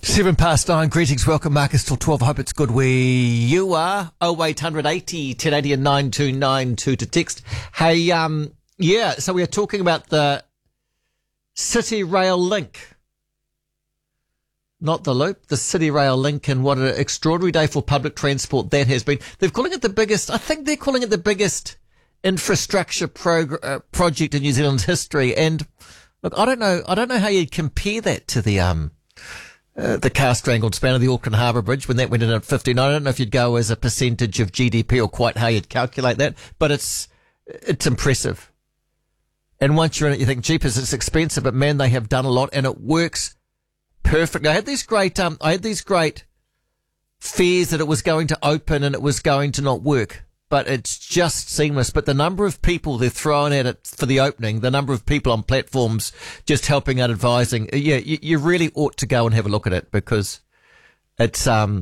9:07. Greetings, welcome, Marcus, till 12. I hope it's good where you are. 0880 1080 and 9292 to text. Hey, so we are talking about the City Rail link. Not the loop, the City Rail link, and what an extraordinary day for public transport that has been. They're calling it the biggest, I think they're calling it the biggest infrastructure project in New Zealand's history. And look, I don't know how you'd compare that to the car-strangled span of the Auckland Harbour Bridge when that went in at 59. I don't know if you'd go as a percentage of GDP or quite how you'd calculate that, but it's impressive. And once you're in it, you think, jeepers, it's expensive, but man, they have done a lot and it works perfect. I had these great fears that it was going to open and it was going to not work, but it's just seamless. But the number of people they're throwing at it for the opening, the number of people on platforms just helping out, advising, you really ought to go and have a look at it, because it's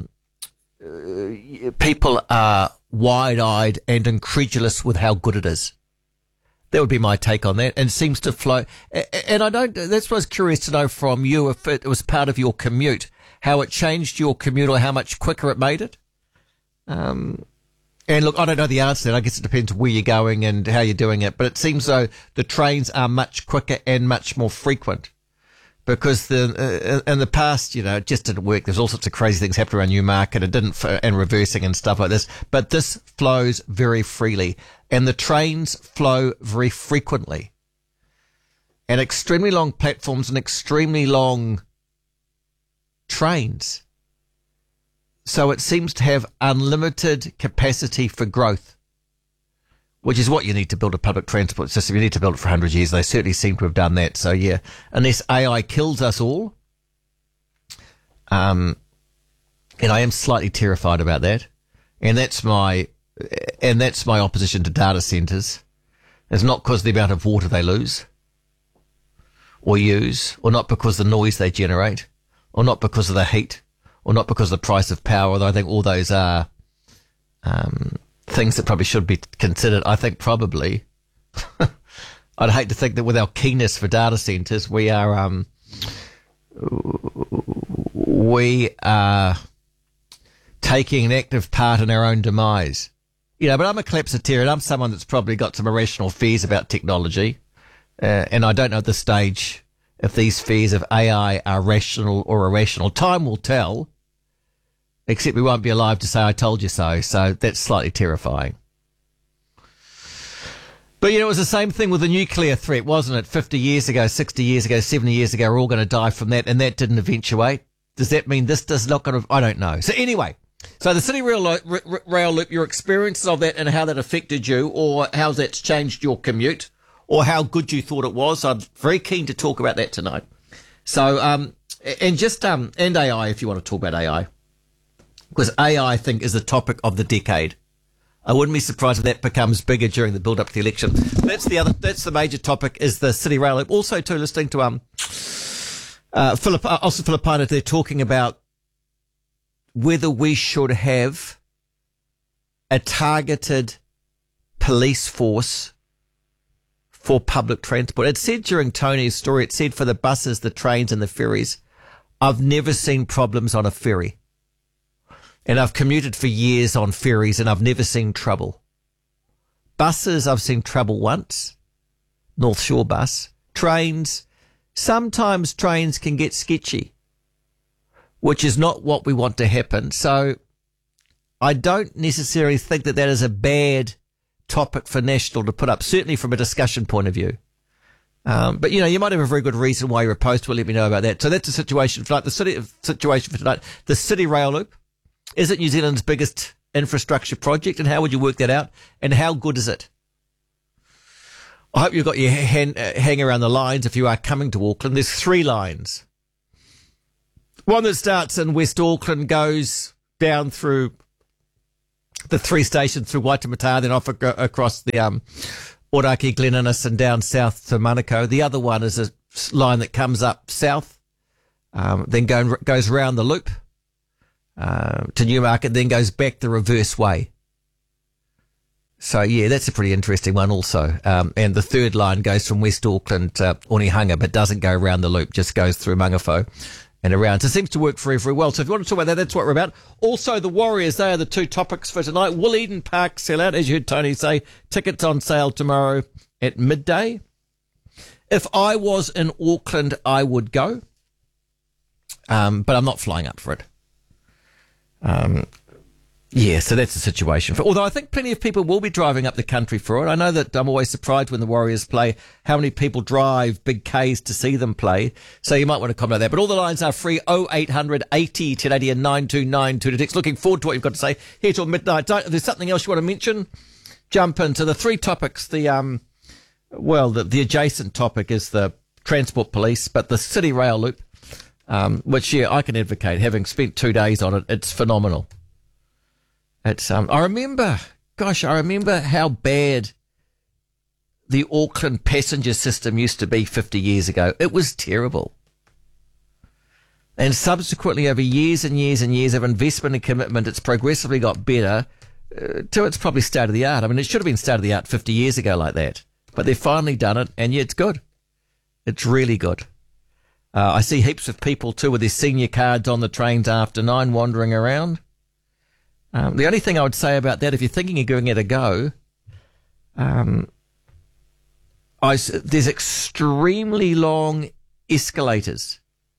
people are wide-eyed and incredulous with how good it is. That would be my take on that, and seems to flow. And that's what I was curious to know from you, if it was part of your commute, how it changed your commute or how much quicker it made it. And look, I don't know the answer to that. I guess it depends where you're going and how you're doing it, but it seems though the trains are much quicker and much more frequent, because in the past, it just didn't work. There's all sorts of crazy things happening around Newmarket. It didn't, and reversing and stuff like this, but this flows very freely. And the trains flow very frequently, and extremely long platforms and extremely long trains. So it seems to have unlimited capacity for growth, which is what you need to build a public transport system. You need to build it for 100 years. They certainly seem to have done that. So yeah, unless AI kills us all, and I am slightly terrified about that. And that's my opposition to data centres. It's not because of the amount of water they lose or use, or not because of the noise they generate, or not because of the heat, or not because of the price of power, although I think all those are things that probably should be considered. I think probably, I'd hate to think that with our keenness for data centres, we are taking an active part in our own demise. But I'm a collapsitarian. I'm someone that's probably got some irrational fears about technology. And I don't know at this stage if these fears of AI are rational or irrational. Time will tell, except we won't be alive to say, I told you so. So that's slightly terrifying. But, it was the same thing with the nuclear threat, wasn't it? 50 years ago, 60 years ago, 70 years ago, we're all going to die from that, and that didn't eventuate. Does that mean this does not going to? I don't know. So anyway, so the City Rail Loop, your experiences of that and how that affected you, or how that's changed your commute, or how good you thought it was. I'm very keen to talk about that tonight. So, and AI, if you want to talk about AI, because AI, I think, is the topic of the decade. I wouldn't be surprised if that becomes bigger during the build up to the election. That's the major topic, is the City Rail Loop. Also, too, listening to, Filipina, they're talking about whether we should have a targeted police force for public transport. It said during Tony's story, it said for the buses, the trains and the ferries, I've never seen problems on a ferry. And I've commuted for years on ferries and I've never seen trouble. Buses, I've seen trouble once. North Shore bus. Trains, sometimes trains can get sketchy, which is not what we want to happen. So I don't necessarily think that is a bad topic for National to put up, certainly from a discussion point of view. But you might have a very good reason why you're opposed to it. Let me know about that. So that's the situation for tonight. The City Rail Loop. Is it New Zealand's biggest infrastructure project, and how would you work that out, and how good is it? I hope you've got your hang around the lines if you are coming to Auckland. There's 3 lines. One that starts in West Auckland, goes down through the 3 stations through Waitemata, then off across the Oraki, Glen Innes, and down south to Manukau. The other one is a line that comes up south, then goes round the loop to Newmarket, then goes back the reverse way. So, yeah, that's a pretty interesting one also. And the third line goes from West Auckland to Onehunga, but doesn't go around the loop, just goes through Mangawhau and around. So it seems to work very, very well. So if you want to talk about that, that's what we're about. Also, the Warriors, they are the two topics for tonight. Will Eden Park sell out? As you heard Tony say, tickets on sale tomorrow at midday. If I was in Auckland, I would go. But I'm not flying up for it. Yeah, so that's the situation. Although I think plenty of people will be driving up the country for it. I know that I'm always surprised when the Warriors play how many people drive big Ks to see them play. So you might want to comment on that. But all the lines are free, 0800 80 1080 and 9292 to text. Looking forward to what you've got to say here till midnight. If there's something else you want to mention, jump into the three topics. The adjacent topic is the transport police, but the City Rail Loop, which, yeah, I can advocate. Having spent 2 days on it, it's phenomenal. It's I remember how bad the Auckland passenger system used to be 50 years ago. It was terrible. And subsequently, over years and years and years of investment and commitment, it's progressively got better to it's probably state of the art. I mean, it should have been state of the art 50 years ago like that. But they've finally done it, and yeah, it's good. It's really good. I see heaps of people, too, with their senior cards on the trains after 9 wandering around. The only thing I would say about that, if you're thinking of giving it a go, there's extremely long escalators.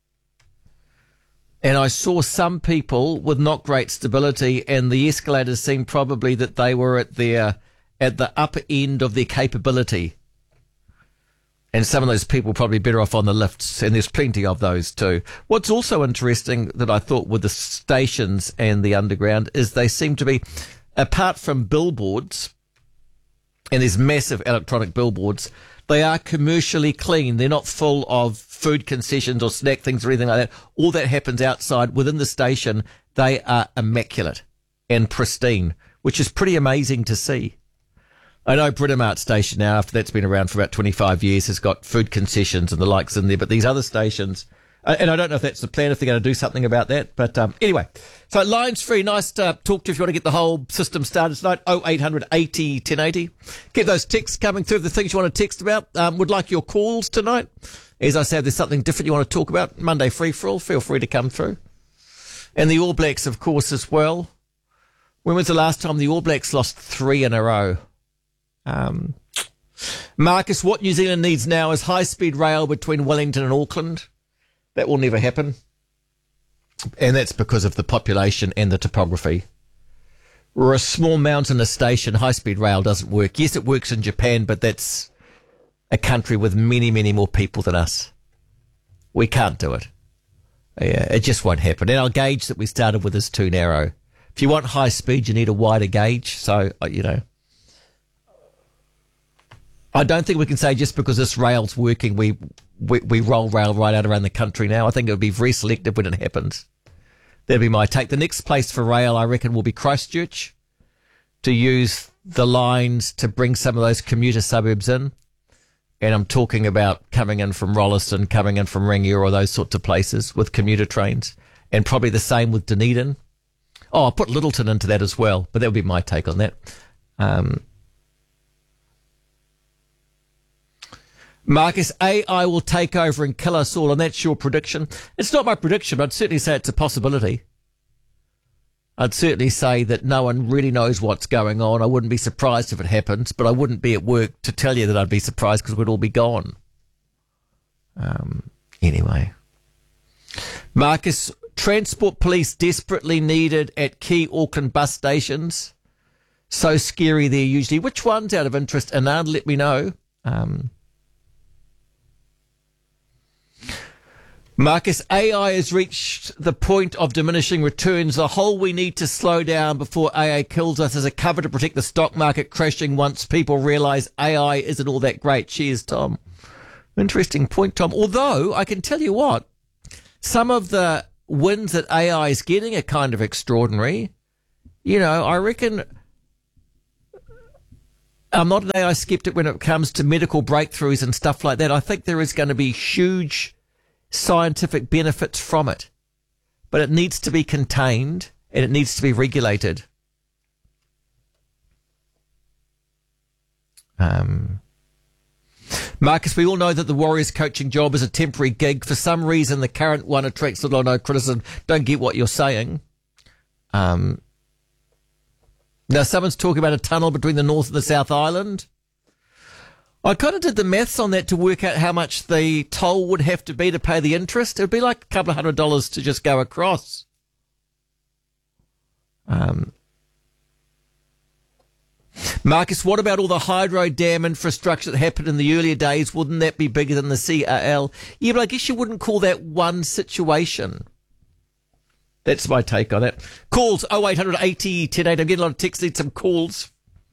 And I saw some people with not great stability, and the escalators seemed probably that they were at the upper end of their capability. And some of those people probably better off on the lifts, and there's plenty of those too. What's also interesting that I thought with the stations and the underground is they seem to be, apart from billboards, and there's massive electronic billboards, they are commercially clean. They're not full of food concessions or snack things or anything like that. All that happens outside within the station, they are immaculate and pristine, which is pretty amazing to see. I know Britomart Station now, after that's been around for about 25 years, has got food concessions and the likes in there. But these other stations, and I don't know if that's the plan, if they're going to do something about that. But anyway, so line's free. Nice to talk to you if you want to get the whole system started tonight. 0800 80 1080. Get those texts coming through, the things you want to text about. Would like your calls tonight. As I said, if there's something different you want to talk about, Monday free for all, feel free to come through. And the All Blacks, of course, as well. When was the last time the All Blacks lost 3 in a row? Marcus, what New Zealand needs now is high-speed rail between Wellington and Auckland. That will never happen. And that's because of the population and the topography. We're a small mountainous station. High-speed rail doesn't work. Yes, it works in Japan, but that's a country with many, many more people than us. We can't do it. Yeah, it just won't happen. And our gauge that we started with is too narrow. If you want high speed, you need a wider gauge. So, I don't think we can say just because this rail's working, we roll rail right out around the country now. I think it would be very selective when it happens. That'd be my take. The next place for rail, I reckon, will be Christchurch, to use the lines to bring some of those commuter suburbs in. And I'm talking about coming in from Rolleston, coming in from Rangiora, those sorts of places with commuter trains. And probably the same with Dunedin. Oh, I'll put Littleton into that as well, but that would be my take on that. Marcus, AI will take over and kill us all, and that's your prediction. It's not my prediction, but I'd certainly say it's a possibility. I'd certainly say that no one really knows what's going on. I wouldn't be surprised if it happens, but I wouldn't be at work to tell you that I'd be surprised because we'd all be gone. Anyway. Marcus, transport police desperately needed at key Auckland bus stations. So scary there usually. Which ones, out of interest? Anand, let me know. Marcus, AI has reached the point of diminishing returns. The whole we need to slow down before AI kills us as a cover to protect the stock market crashing once people realise AI isn't all that great. Cheers, Tom. Interesting point, Tom. Although, I can tell you what, some of the wins that AI is getting are kind of extraordinary. I reckon I'm not an AI skeptic when it comes to medical breakthroughs and stuff like that. I think there is going to be huge scientific benefits from it, but it needs to be contained and it needs to be regulated. Marcus, we all know that the Warriors coaching job is a temporary gig. For some reason, the current one attracts little or no criticism. Don't get what you're saying. Now, someone's talking about a tunnel between the North and the South Island. I kind of did the maths on that to work out how much the toll would have to be to pay the interest. It would be like a couple of $100 to just go across. Marcus, what about all the hydro dam infrastructure that happened in the earlier days? Wouldn't that be bigger than the CRL? Yeah, but I guess you wouldn't call that one situation. That's my take on it. Calls 0800 80 1080. I'm getting a lot of texts, need some calls.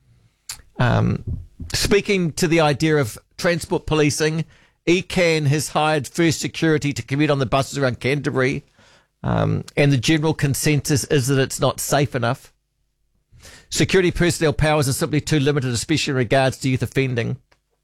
Speaking to the idea of transport policing, ECAN has hired First Security to commute on the buses around Canterbury, and the general consensus is that it's not safe enough. Security personnel powers are simply too limited, especially in regards to youth offending.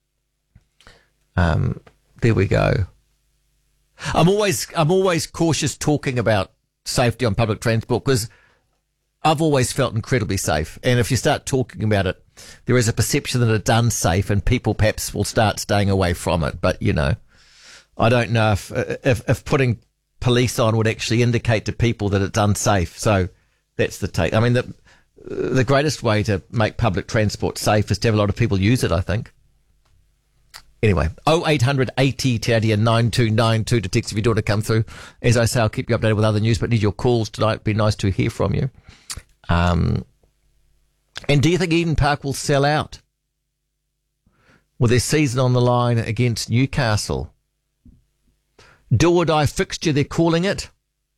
There we go. I'm always cautious talking about safety on public transport because I've always felt incredibly safe. And if you start talking about it, there is a perception that it's unsafe and people perhaps will start staying away from it. But, you know, I don't know if putting police on would actually indicate to people that it's unsafe. So that's the take. I mean, the greatest way to make public transport safe is to have a lot of people use it, I think. Anyway, 0800 80 1080 and 9292 to text if you do want to come through. As I say, I'll keep you updated with other news, but need your calls tonight. It'd be nice to hear from you. And do you think Eden Park will sell out with their season on the line against Newcastle? Do or die fixture, they're calling it.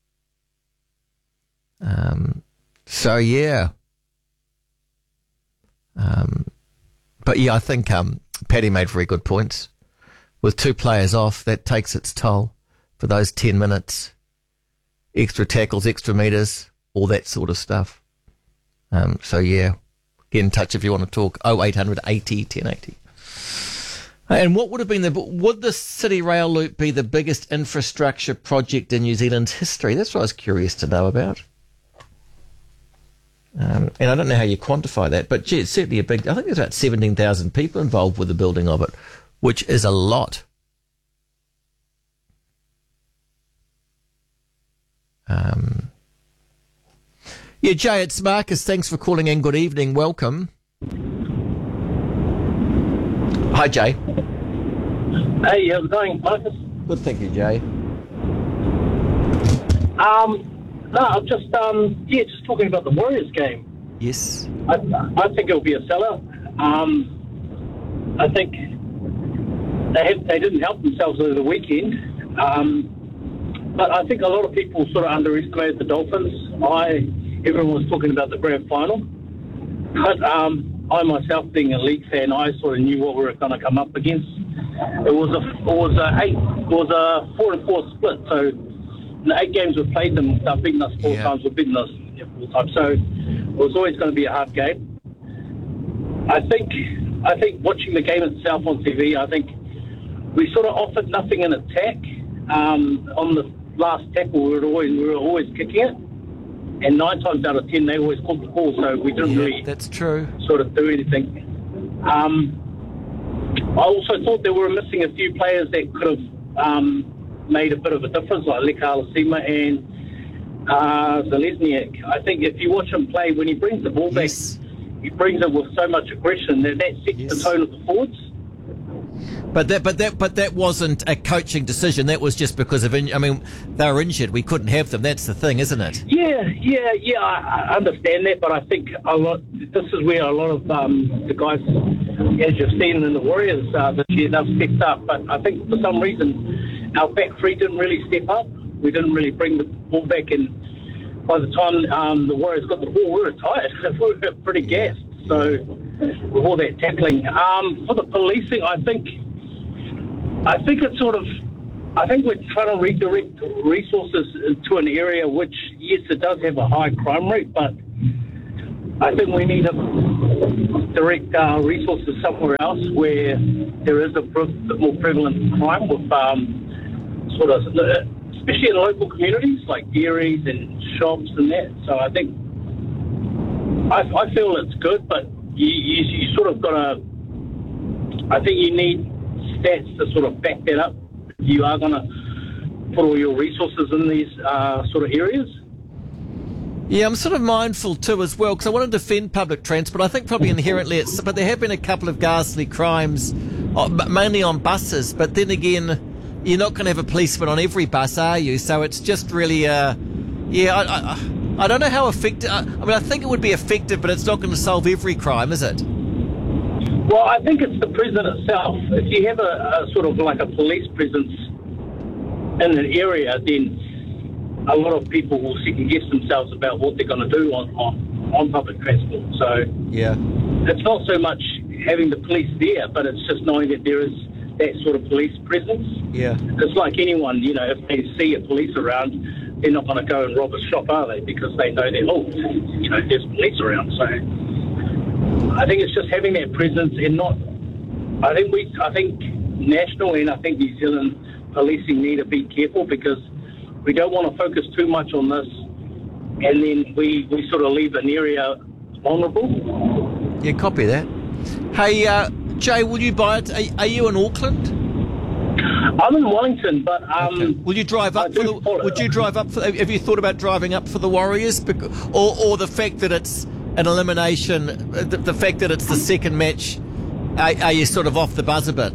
So, yeah. But, yeah, I think Paddy made very good points. With two players off, that takes its toll for those 10 minutes. Extra tackles, extra metres, all that sort of stuff. So, yeah, get in touch if you want to talk. 0800 80 1080. And what would have been would the City Rail Loop be the biggest infrastructure project in New Zealand's history? That's what I was curious to know about. And I don't know how you quantify that, but gee, it's certainly I think there's about 17,000 people involved with the building of it, which is a lot. Yeah, Jay, it's Marcus. Thanks for calling in. Good evening. Welcome. Hi, Jay. Hey, how's it going, Marcus? Good, thank you, Jay. No, I'm just just talking about the Warriors game. Yes. I think it'll be a sellout. I think they didn't help themselves over the weekend. But I think a lot of people sort of underestimated the Dolphins. Everyone was talking about the grand final. But I myself, being a league fan, I sort of knew what we were going to come up against. It was a 4-4 split. So in the 8 games we've played them, they've beaten us 4 times, we've beaten us 4 times. So it was always going to be a hard game. I think watching the game itself on TV, I think we sort of offered nothing in attack. On the last tackle, we were always kicking it. And 9 times out of 10, they always called the ball, so we didn't really that's true. sort of do anything. I also thought they were missing a few players that could have made a bit of a difference, like Leka Alasima and Zalesniak. I think if you watch him play, when he brings the ball back, he brings it with so much aggression that sets the tone of the forwards. But that wasn't a coaching decision. That was just because of they were injured. We couldn't have them. That's the thing, isn't it? Yeah. I understand that, but I think this is where a lot of the guys, as you've seen in the Warriors this year, they've stepped up. But I think for some reason our back three didn't really step up. We didn't really bring the ball back, and by the time the Warriors got the ball, we were tired. We were pretty gassed. So with all that tackling, for the policing, I think it's sort of, I think we're trying to redirect resources to an area which, yes, it does have a high crime rate, but I think we need to direct resources somewhere else where there is a bit more prevalent crime with sort of, especially in local communities like dairies and shops and that. So I think, I feel it's good, but you sort of got to, I think you need stats to sort of back that up? You are going to put all your resources in these sort of areas? Yeah, I'm sort of mindful too as well, because I want to defend public transport. I think probably inherently but there have been a couple of ghastly crimes, mainly on buses, but then again, you're not going to have a policeman on every bus, are you? So it's just really, I don't know how effective, I think it would be effective, but it's not going to solve every crime, is it? Well, I think it's the prison itself. If you have a sort of like a police presence in an area, then a lot of people will second guess themselves about what they're going to do on public transport. So yeah, it's not so much having the police there, but it's just knowing that there is that sort of police presence. Yeah, it's like anyone, if they see a police around, they're not going to go and rob a shop, are they? Because they know that there's police around. So I think it's just having that presence and not. I think national and I think New Zealand policing need to be careful, because we don't want to focus too much on this, and then we sort of leave an area vulnerable. Yeah, copy that. Hey, Jay, will you buy it? Are you in Auckland? I'm in Wellington, but okay. Will you drive up for the? Would you drive up for? Have you thought about driving up for the Warriors, or the fact that it's an elimination? The fact that it's the second match. Are you sort of off the buzz a bit?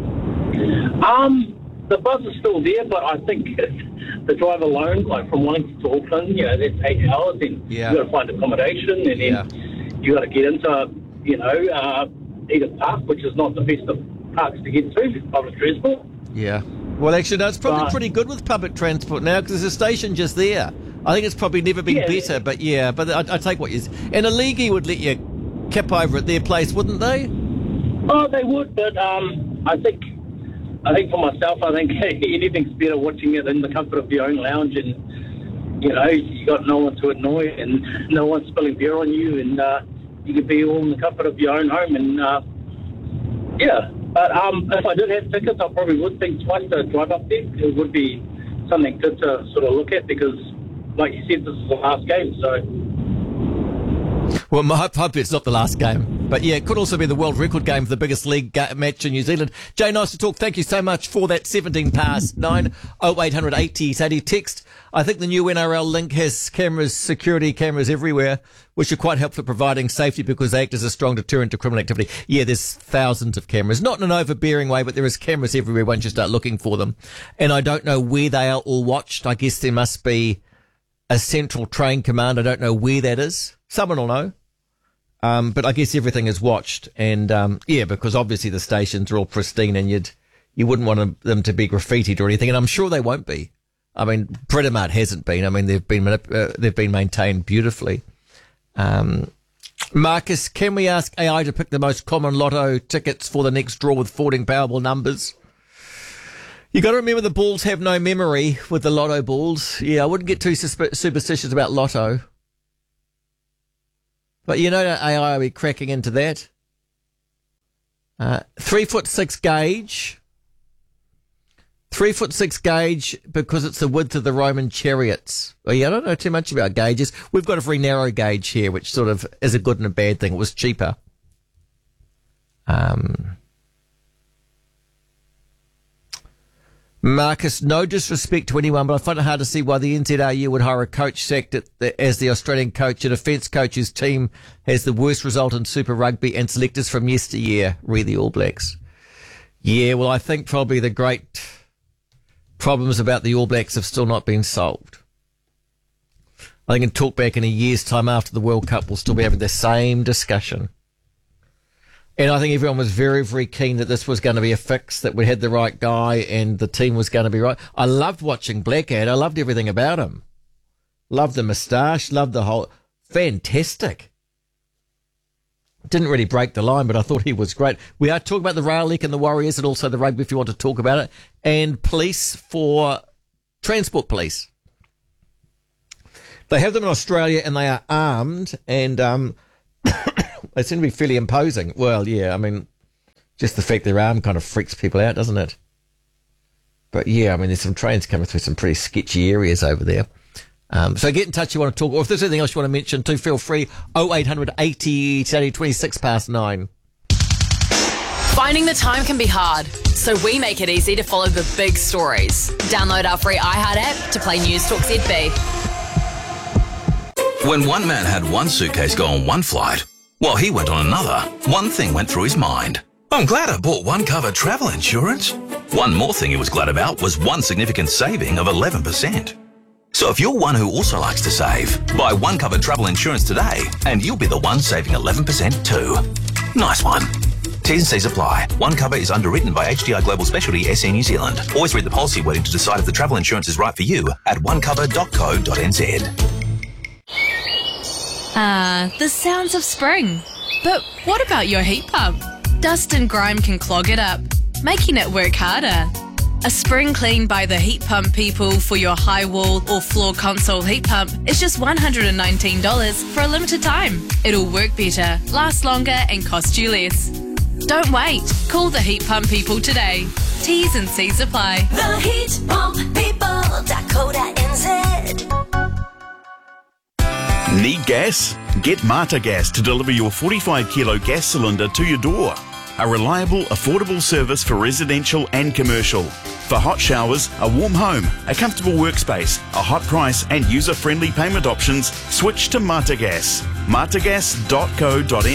The buzz is still there, but I think the drive alone, like from Wellington to Auckland, that's 8 hours. Then you've got to find accommodation, and then you got to get into, Eden Park, which is not the best of parks to get to, public transport. Yeah. Well, actually, no, it's probably pretty good with public transport now, because there's a station just there. I think it's probably never been better, but I take what you say. And a leaguey would let you kip over at their place, wouldn't they? Oh, they would, but I think for myself, I think anything's better watching it in the comfort of your own lounge, and you got no one to annoy and no one spilling beer on you, and you could be all in the comfort of your own home, and But if I did have tickets, I probably would think twice to drive up there. It would be something good to sort of look at, because, like you said, this is the last game, so. Well, I hope it's not the last game. But yeah, it could also be the world record game for the biggest league match in New Zealand. Jay, nice to talk. Thank you so much for that. 9 0800 80 80 text. I think the new NRL link has cameras, security cameras everywhere, which are quite helpful at providing safety because they act as a strong deterrent to criminal activity. Yeah, there's thousands of cameras, not in an overbearing way, but there is cameras everywhere once you start looking for them. And I don't know where they are all watched. I guess there must be a central train command. I don't know where that is. Someone will know. But I guess everything is watched, and because obviously the stations are all pristine, and you wouldn't want them to be graffitied or anything, and I'm sure they won't be. I mean, Britomart hasn't been. I mean, they've been maintained beautifully. Marcus, can we ask AI to pick the most common lotto tickets for the next draw with 14 Powerball numbers? You got to remember the balls have no memory with the lotto balls. Yeah, I wouldn't get too superstitious about lotto. But that AI will be cracking into that. 3'6" gauge. 3'6" gauge because it's the width of the Roman chariots. Well, I don't know too much about gauges. We've got a very narrow gauge here, which sort of is a good and a bad thing. It was cheaper. Marcus, no disrespect to anyone, but I find it hard to see why the NZRU would hire a coach sacked as the Australian coach, a defence coach whose team has the worst result in Super Rugby and selectors from yesteryear, read the All Blacks. Yeah, well, I think probably the great problems about the All Blacks have still not been solved. I think in talk back in a year's time after the World Cup, we'll still be having the same discussion. And I think everyone was very, very keen that this was going to be a fix, that we had the right guy and the team was going to be right. I loved watching Blackadder. I loved everything about him. Loved the moustache, loved the whole... Fantastic. Didn't really break the line, but I thought he was great. We are talking about the rail leak and the Warriors and also the rugby if you want to talk about it. And police for... Transport police. They have them in Australia and they are armed and... They seem to be fairly imposing. Well, yeah, I mean, just the fact they're armed kind of freaks people out, doesn't it? But yeah, I mean, there's some trains coming through some pretty sketchy areas over there. So get in touch if you want to talk, or if there's anything else you want to mention too, feel free. 0800 80 26 past 9. Finding the time can be hard. So we make it easy to follow the big stories. Download our free iHeart app to play News Talk ZB. When one man had one suitcase go on one flight, while he went on another, one thing went through his mind. I'm glad I bought OneCover travel insurance. One more thing he was glad about was one significant saving of 11%. So if you're one who also likes to save, buy OneCover travel insurance today and you'll be the one saving 11% too. Nice one. T's and C's apply. OneCover is underwritten by HDI Global Specialty SE New Zealand. Always read the policy wording to decide if the travel insurance is right for you at onecover.co.nz. The sounds of spring. But what about your heat pump? Dust and grime can clog it up, making it work harder. A spring clean by the heat pump people for your high wall or floor console heat pump is just $119 for a limited time. It'll work better, last longer and cost you less. Don't wait. Call the heat pump people today. T's and C's apply. The heat pump people.co.nz. Need gas? Get Mata Gas to deliver your 45 kilo gas cylinder to your door. A reliable, affordable service for residential and commercial. For hot showers, a warm home, a comfortable workspace, a hot price and user-friendly payment options, switch to Mata Gas. matagas.co.nz.